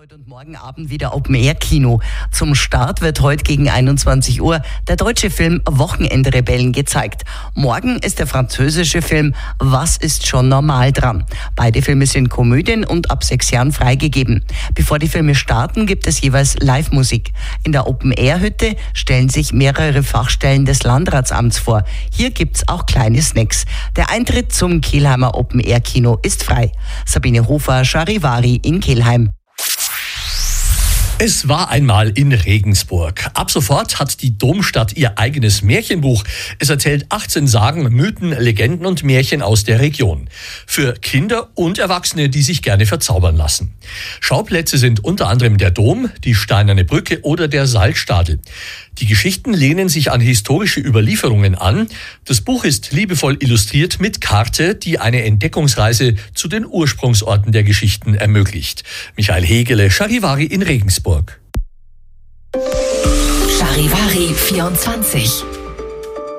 Heute und morgen Abend wieder Open-Air-Kino. Zum Start wird heute gegen 21 Uhr der deutsche Film Wochenendrebellen gezeigt. Morgen ist der französische Film Was ist schon normal dran? Beide Filme sind Komödien und ab 6 Jahren freigegeben. Bevor die Filme starten, gibt es jeweils Live-Musik. In der Open-Air-Hütte stellen sich mehrere Fachstellen des Landratsamts vor. Hier gibt's auch kleine Snacks. Der Eintritt zum Kelheimer Open-Air-Kino ist frei. Sabine Hofer, Charivari in Kelheim. Es war einmal in Regensburg. Ab sofort hat die Domstadt ihr eigenes Märchenbuch. Es erzählt 18 Sagen, Mythen, Legenden und Märchen aus der Region. Für Kinder und Erwachsene, die sich gerne verzaubern lassen. Schauplätze sind unter anderem der Dom, die Steinerne Brücke oder der Salzstadel. Die Geschichten lehnen sich an historische Überlieferungen an. Das Buch ist liebevoll illustriert mit Karte, die eine Entdeckungsreise zu den Ursprungsorten der Geschichten ermöglicht. Michael Hegele, Charivari in Regensburg. Charivari 24